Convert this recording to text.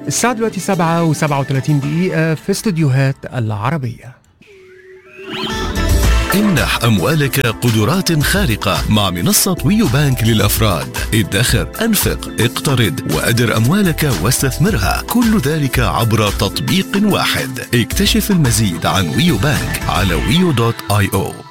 الساعة دلوقتي 7:37 في استوديوهات العربية. امنح أموالك قدرات خارقة مع منصة ويو بانك للأفراد. ادخر، أنفق، اقترض وأدر أموالك واستثمرها، كل ذلك عبر تطبيق واحد. اكتشف المزيد عن ويو بانك على wio.io.